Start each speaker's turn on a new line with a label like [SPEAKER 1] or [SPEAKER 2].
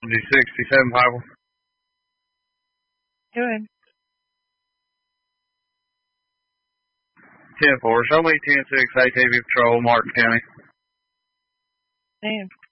[SPEAKER 1] The 67 Bible.
[SPEAKER 2] Go ahead.
[SPEAKER 1] 10-4. Show me 10-6 ATV Patrol, Martin County.
[SPEAKER 2] Man.